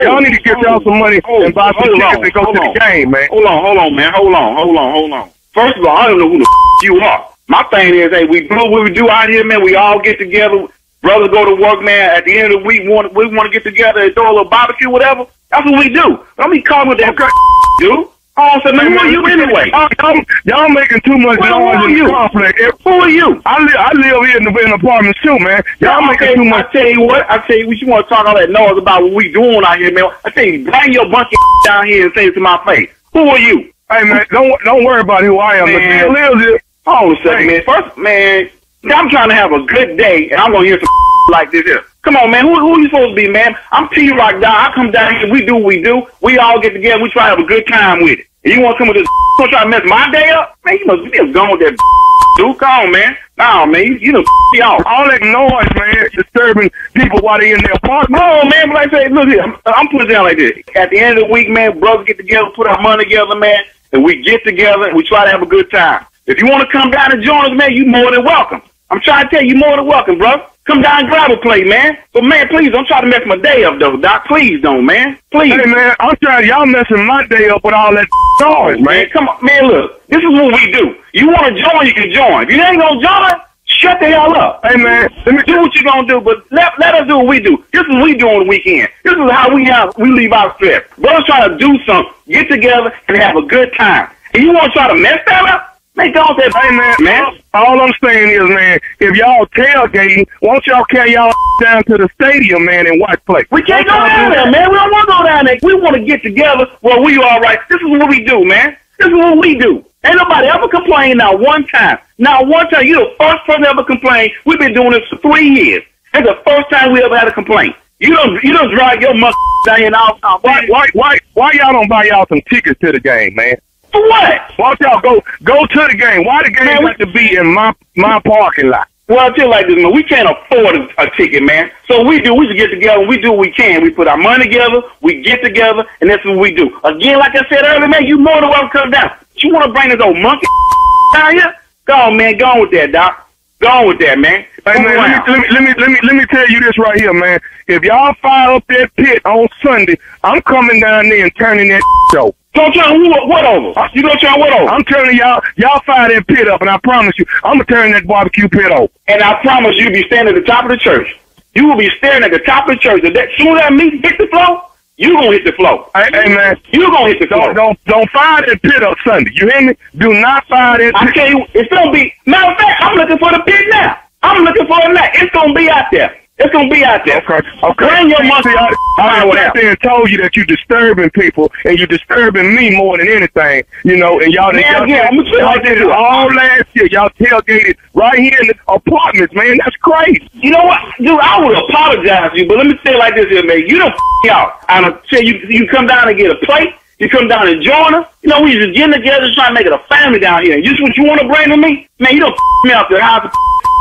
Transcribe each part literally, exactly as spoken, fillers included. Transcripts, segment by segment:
Y'all need to get y'all some money hold, and buy some tickets and go to the game, man. Hold on, hold on, man. Hold on, hold on, hold on. First of all, I don't know who the f you are. My thing is, hey, we do what we do out here, man. We all get together. Brothers go to work, man. At the end of the week, we want, we want to get together and throw a little barbecue, whatever. That's what we do. Don't be calling with that okay. dude. Oh, so man, who are you anyway? Y'all making too much well, noise in the conflict. Who are you? I live, I live here in the in apartments too, man. Y'all making okay, too much. I tell you what, I tell you what, you want to talk all that noise about what we doing out here, man. I tell you, bring your bunch of down here and say it to my face. Who are you? Hey, man, don't don't worry about who I am. Man, the deal is it. Hold a second, man. First, man, I'm trying to have a good day, and I'm going to hear some like this here. Come on, man. Who, who are you supposed to be, man? I'm T-Rock down. I come down here. We do what we do. We all get together. We try to have a good time with it. And you want to come with this you want to try to mess my day up? Man, you must be gone with that dude. Come on, man. No, man. You, you done me off. All that noise, man, disturbing people while they in their apartment. No, man. But like I say, look here. I'm, I'm putting it down like this. At the end of the week, man, brothers get together, put our money together, man, and we get together and we try to have a good time. If you want to come down and join us, man, you more than welcome. I'm trying to tell you, you more than welcome, bro. Come down and grab a plate, man. But, man, please don't try to mess my day up, though, Doc. Please don't, man. Please. Hey, man, I'm trying. Y'all messing my day up with all that noise, man. man. Come on. Man, look. This is what we do. You want to join, you can join. If you ain't going to join, shut the hell up. Hey, man, let me do what you're going to do, but let, let us do what we do. This is what we do on the weekend. This is how we have we leave our stress. Brothers trying to do something, get together, and have a good time. And you want to try to mess that up? Man, don't say, hey, man, man. All I'm saying is, man, if y'all tailgating, won't y'all carry y'all down to the stadium, man, and watch play? We can't go down there, man. We don't want to go down there. We want to get together where we all right. This is what we do, man. This is what we do. Ain't nobody ever complained not one time. Not one time. You're the first person ever complained. We've been doing this for three years. It's the first time we ever had a complaint. You don't, you don't drag your mother down here and all. Why, why, why, why y'all don't buy y'all some tickets to the game, man? For what? Why don't y'all go go to the game? Why the game man, got to be in my my parking lot? Well, I tell you like this, man. We can't afford a, a ticket, man. So we do. We just get together. We do what we can. We put our money together. We get together, and that's what we do. Again, like I said earlier, man, you more than welcome to come down. But you want to bring this old monkey down here? Go on, man. Go on with that, Doc. Go on with that, man. Hey, man, let me, let me let me let me let me tell you this right here, man. If y'all fire up that pit on Sunday, I'm coming down there and turning that over. Don't turn what, what over? You gonna turn what over? I'm telling y'all, y'all fire that pit up, and I promise you, I'm gonna turn that barbecue pit over. And I promise you, be standing at the top of the church. You will be staring at the top of the church. As that soon as that meat hit the floor, you gonna hit the floor. Hey, hey man, you gonna hit the floor. Don't don't don't fire that pit up Sunday. You hear me? Do not fire that. I tell you, it's gonna be. Matter of fact, I'm looking for the pit now. I'm looking for it now. It's gonna be out there. It's gonna be out there. Okay. Okay. Bring your monkey. I, I sat there and told you that you're disturbing people and you're disturbing me more than anything. You know, and y'all, man, y'all, yeah, y'all, y'all did it all last year. Y'all tailgated right here in the apartments, man. That's crazy. You know what, dude? I would apologize to you, but let me say it like this here, man. You don't f out. I'm gonna tell you, you come down and get a plate. You come down and join us. You know, we just getting together, trying to make it a family down here. You just what you want to bring to me, man. You don't f me out there. How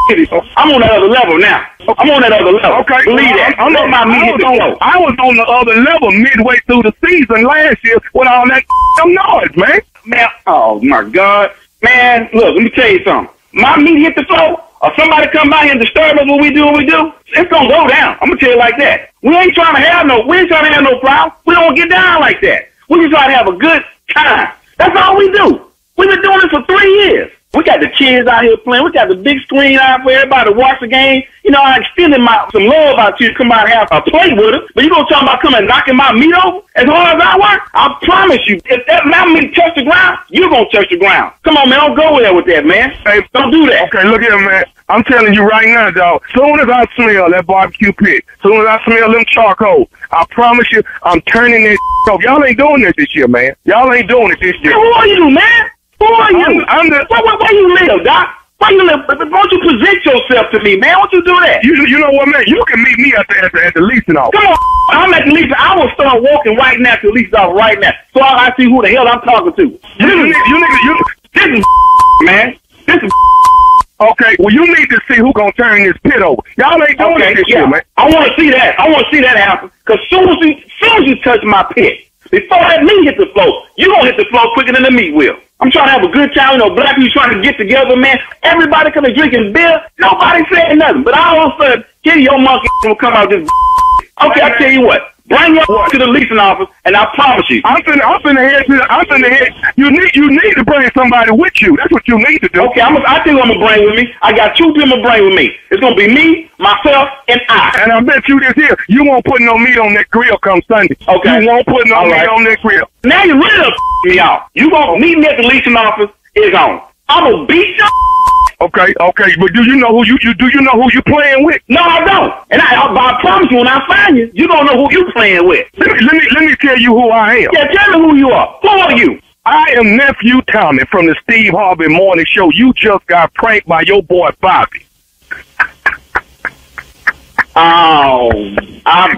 I'm on that other level now. I'm on that other level. Okay. Believe that. I'm on my I, on, I was on the other level midway through the season last year with all that noise, man. Man, oh my God. Man, look, let me tell you something. My meat hit the floor, or somebody come by here and disturb us what we do what we do, it's gonna go down. I'm gonna tell you like that. We ain't trying to have no we ain't trying to have no problem. We don't get down like that. We just try to have a good time. That's all we do. We've been doing this for three years. We got the kids out here playing. We got the big screen out for everybody to watch the game. You know, I extended my some love out to you to come out and have a play with us. But you gonna talk about coming and knocking my meat over as hard as I work? I promise you, if that my meat touch the ground, you're gonna touch the ground. Come on, man, don't go there with that, man. Hey, don't do that. Okay, look here, man. I'm telling you right now, dog. Soon as I smell that barbecue pit, soon as I smell them charcoal, I promise you, I'm turning that over. Y'all ain't doing this this year, man. Y'all ain't doing it this year. Who are you, man? Who are you? I'm, I'm the, where, where, where you live, Doc? Where you live? Why don't you present yourself to me, man? Why don't you do that? You you know what, man? You can meet me at the at the, at the leasing office. Come on, I'm at the leasing. I will start walking right now to the leasing office right now, so I, I see who the hell I'm talking to. You you you nigga you this is man. This is okay. Well, you need to see who gonna turn this pit over. Y'all ain't doing okay, it this yeah. year, man. I want to see that. I want to see that happen. Cause soon as you soon as you touch my pit, before that meat hit the floor, you gonna hit the floor quicker than the meat will. I'm trying to have a good time. You know, black people trying to get together, man. Everybody coming drinking beer. Nobody saying nothing. But all of a sudden, here your monkey will come out this. Okay, I tell you what. Bring your to the leasing office, and I promise you. I'm finna, I'm finna head to, I'm finna head. You need, you need to bring somebody with you. That's what you need to do. Okay, I'm. A, I think I'm gonna bring with me. I got two people to bring with me. It's gonna be me, myself, and I. And I bet you this here, you won't put no meat on that grill come Sunday. Okay. You won't put no All meat right. on that grill. Now you really me off. You gonna meet me at the leasing office? Is on. I'm gonna beat you. Okay, okay, but do you know who you, you do you know who you playing with? No, I don't. And I, I, I promise you, when I find you, you don't know who you playing with. Let me, let me let me tell you who I am. Yeah, tell me who you are. Who are you? I am Nephew Tommy from the Steve Harvey Morning Show. You just got pranked by your boy Bobby. Oh, I'm,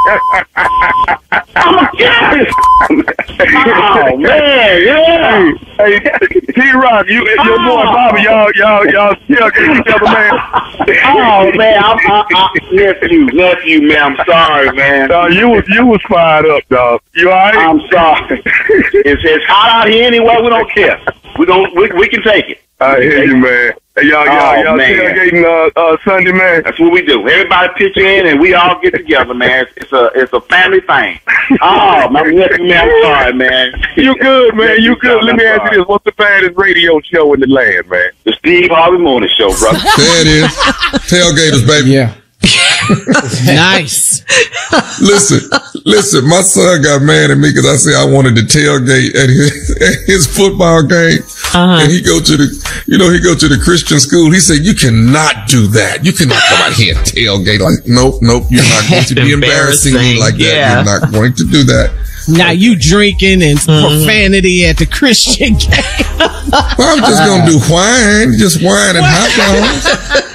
I'm a kid. Oh man, yeah. Hey, T-Rock, you and your boy Bobby, y'all, y'all, y'all still get together, man. Oh man, I'm, I, I, nephew, nephew, man. I'm sorry, man. Uh, you was you was fired up, dog. You all right? I'm sorry. It's it's hot out here anyway. We don't care. We don't. We, we can take it. I hear you, man. Hey, y'all, y'all, Oh, y'all man. tailgating uh, uh, Sunday, man. That's what we do. Everybody pitch in and we all get together, man. It's a it's a family thing. Oh, my nephew, man. I'm sorry, man. You good, man? You good? Let me I'm ask sorry. you this: what's the baddest radio show in the land, man? The Steve Harvey Morning Show, brother. There it is. Tailgaters, baby. Yeah. Nice. Listen, listen, my son got mad at me because I said I wanted to tailgate at his, at his football game. Uh-huh. And he go to the, you know, he go to the Christian school. He said, you cannot do that. You cannot come out here and tailgate. Like, nope, nope, you're not going to be embarrassing me like that. Yeah. You're not going to do that. Now you drinking and profanity at the Christian game. Well, I'm just going to do wine, just wine and hot dogs.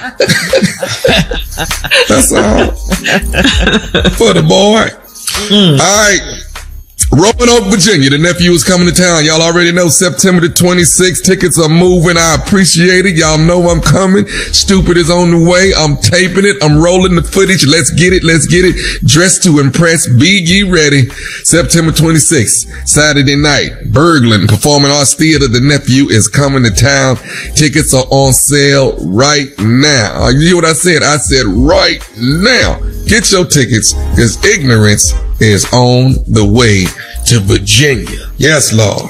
That's all. For the boy. All right. Roanoke, Virginia. The nephew is coming to town. Y'all already know September the twenty-sixth. Tickets are moving. I appreciate it. Y'all know I'm coming. Stupid is on the way. I'm taping it. I'm rolling the footage. Let's get it. Let's get it. Dressed to impress. Be ye ready. September twenty-sixth, Saturday night. Berglund Performing Arts Theater. The nephew is coming to town. Tickets are on sale right now. You hear what I said? I said right now. Get your tickets because ignorance is on the way to Virginia. Yes, Lord.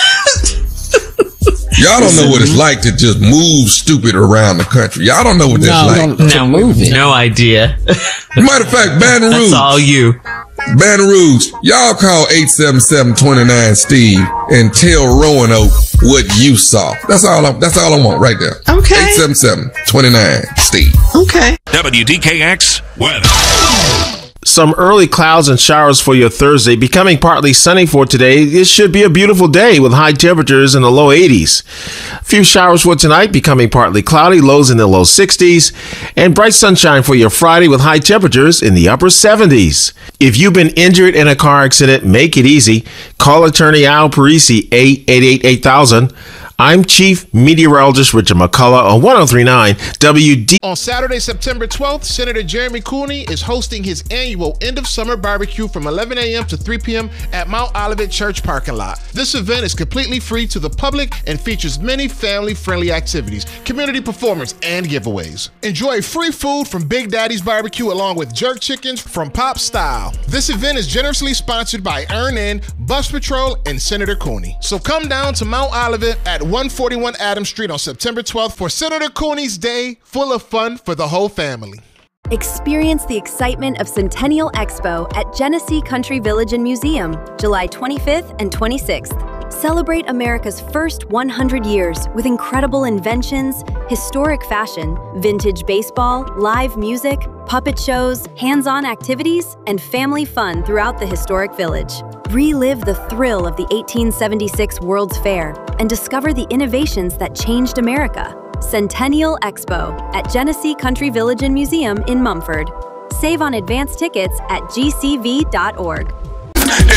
Y'all don't know what it's like to just move stupid around the country. Y'all don't know what that's like. No, move it. No idea. Matter of fact, Baton Rouge. That's all you. Baton Rouge, y'all call eight seven seven, two nine, Steve and tell Roanoke what you saw. That's all I, that's all I want right there. Okay. eight seven seven, two nine, Steve. Okay. W D K X weather. Some early clouds and showers for your Thursday, becoming partly sunny for today. It should be a beautiful day with high temperatures in the low eighties. A few showers for tonight, becoming partly cloudy, lows in the low sixties, and bright sunshine for your Friday with high temperatures in the upper seventies. If you've been injured in a car accident, make it easy. Call attorney Al Parisi, eight eight eight, eight thousand. I'm Chief Meteorologist Richard McCullough on one oh three point nine W D. On Saturday, September twelfth, Senator Jeremy Cooney is hosting his annual end of summer barbecue from eleven a.m. to three p.m. at Mount Olivet Church parking lot. This event is completely free to the public and features many family-friendly activities, community performance, and giveaways. Enjoy free food from Big Daddy's Barbecue along with jerk chickens from Pop Style. This event is generously sponsored by Earn In, Bus Patrol, and Senator Cooney. So come down to Mount Olivet at one forty-one Adams Street on September twelfth for Senator Cooney's Day, full of fun for the whole family. Experience the excitement of Centennial Expo at Genesee Country Village and Museum, July twenty-fifth and twenty-sixth. Celebrate America's first one hundred years with incredible inventions, historic fashion, vintage baseball, live music, puppet shows, hands-on activities, and family fun throughout the historic village. Relive the thrill of the eighteen seventy-six World's Fair and discover the innovations that changed America. Centennial Expo at Genesee Country Village and Museum in Mumford. Save on advance tickets at g c v dot org.